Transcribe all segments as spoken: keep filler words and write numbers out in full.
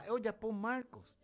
oye, por Marcos.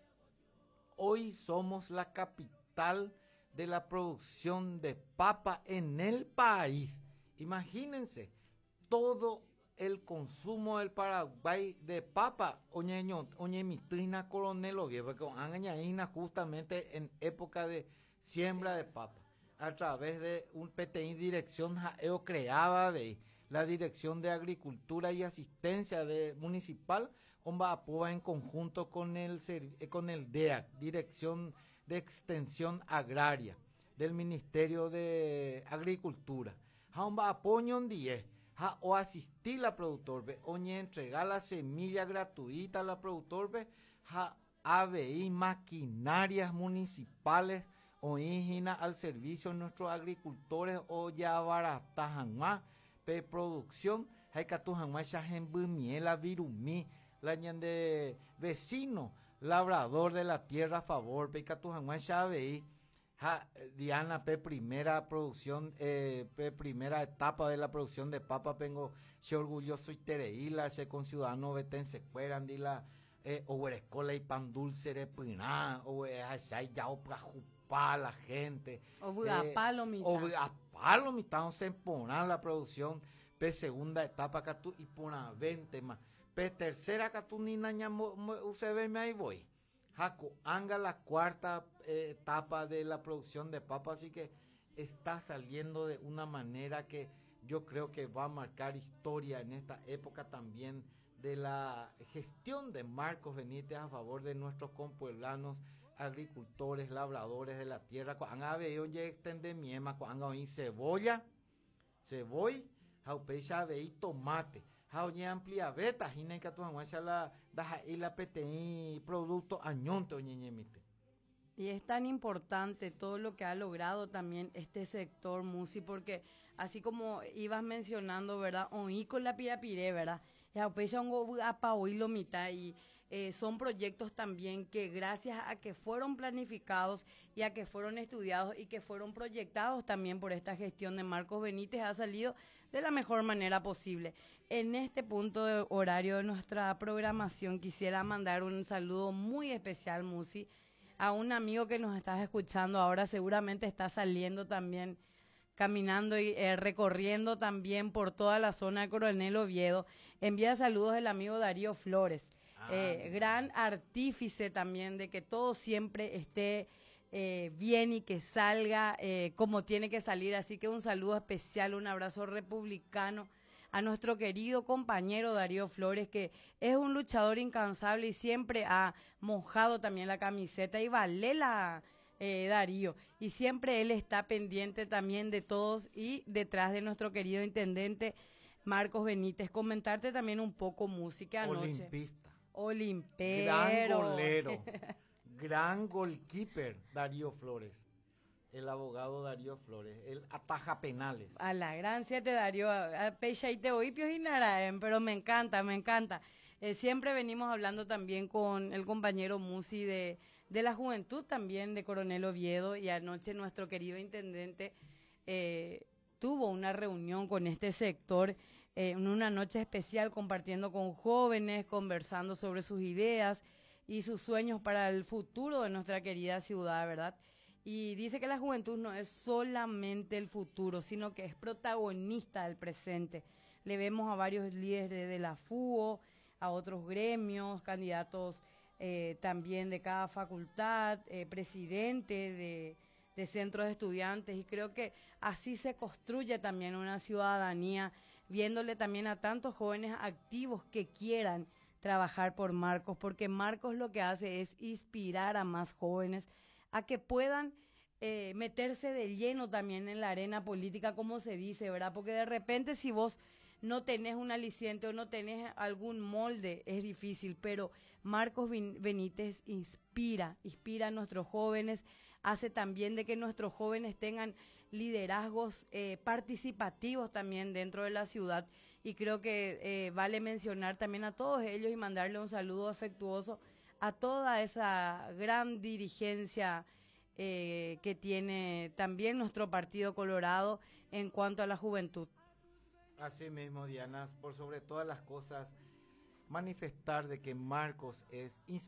Hoy somos la capital de la producción de papa en el país. Imagínense, todo el consumo del Paraguay de papa, oñeño, oñemitrina coronel Oviedo, que han justamente en época de siembra de papa, a través de un P T I dirección jaeo creada de la Dirección de Agricultura y Asistencia de Municipal, Omba Apoa en conjunto con el, con el D E A C, Dirección de Extensión Agraria del Ministerio de Agricultura. Omba apoyo diez, o asistir la productor, o entregar la semilla gratuita a la productor, a ver maquinarias municipales o indígenas al servicio de nuestros agricultores o ya baratajan más de producción, hay que atujan más la virumí, la de vecino, labrador de la tierra a favor, pe catujan más veí, Diana, pe primera producción, eh, pe primera etapa de la producción de papa, tengo, se orgulloso y tereíla, se con ciudadano vetense cueran, di la, eh, o escola y pan dulce de piná, o hay ya o para la gente. O eh, palo mitad. O a palo mitad, se poner la producción, pe segunda etapa, catu, y pona veinte más. Pe tercera, catu, ni naña, se ve, me ahí voy. Jaco, anga la cuarta eh, etapa de la producción de papa, así que está saliendo de una manera que yo creo que va a marcar historia en esta época también de la gestión de Marcos Benítez a favor de nuestros compueblanos, agricultores, labradores de la tierra. Cuando veo ya extende miema, cuando hay cebolla, cebolla, jaupecha veí tomate. Jauñe amplia beta, hina que tu aguacha la da y la P T I producto añonte oñeñemite. Y es tan importante todo lo que ha logrado también este sector Musi, porque así como ibas mencionando, ¿verdad? Oí con la pirapiré, ¿verdad? Y eh, son proyectos también que gracias a que fueron planificados y a que fueron estudiados y que fueron proyectados también por esta gestión de Marcos Benítez, ha salido de la mejor manera posible. En este punto de horario de nuestra programación quisiera mandar un saludo muy especial, Musi, a un amigo que nos estás escuchando ahora, seguramente está saliendo también, caminando y eh, recorriendo también por toda la zona de Coronel Oviedo. Envía saludos el amigo Darío Flores, ah, eh, gran artífice también de que todo siempre esté eh, bien y que salga eh, como tiene que salir. Así que un saludo especial, un abrazo republicano a nuestro querido compañero Darío Flores, que es un luchador incansable y siempre ha mojado también la camiseta y vale la eh, Darío. Y siempre él está pendiente también de todos y detrás de nuestro querido intendente Marcos Benítez. Comentarte también un poco música anoche. Olimpista. Olimpero. Gran golero. Gran goalkeeper Darío Flores. El abogado Darío Flores, él ataja penales. A la gran siete Darío, a pecha y te oí pios y naraen, pero me encanta, me encanta. Eh, siempre venimos hablando también con el compañero Musi de, de la juventud también de Coronel Oviedo, y anoche nuestro querido intendente eh, tuvo una reunión con este sector, eh, en una noche especial compartiendo con jóvenes, conversando sobre sus ideas y sus sueños para el futuro de nuestra querida ciudad, ¿verdad? Y dice que la juventud no es solamente el futuro, sino que es protagonista del presente. Le vemos a varios líderes de la F U O, a otros gremios, candidatos eh, también de cada facultad, eh, presidente de, de centros de estudiantes, y creo que así se construye también una ciudadanía, viéndole también a tantos jóvenes activos que quieran trabajar por Marcos, porque Marcos lo que hace es inspirar a más jóvenes a que puedan eh, meterse de lleno también en la arena política, como se dice, ¿verdad? Porque de repente si vos no tenés un aliciente o no tenés algún molde, es difícil, pero Marcos Benítez inspira, inspira a nuestros jóvenes, hace también de que nuestros jóvenes tengan liderazgos eh, participativos también dentro de la ciudad, y creo que eh, vale mencionar también a todos ellos y mandarle un saludo afectuoso a toda esa gran dirigencia eh, que tiene también nuestro Partido Colorado en cuanto a la juventud. Así mismo, Diana, por sobre todas las cosas, manifestar de que Marcos es